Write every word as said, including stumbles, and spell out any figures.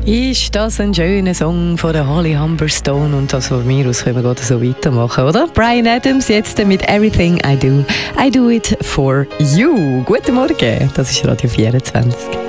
Ist das ein schöner Song von der Holly Humberstone und das von mir aus können wir gerade so weitermachen, oder? Bryan Adams jetzt mit Everything I Do, I Do It For You. Guten Morgen, das ist Radio vierundzwanzig.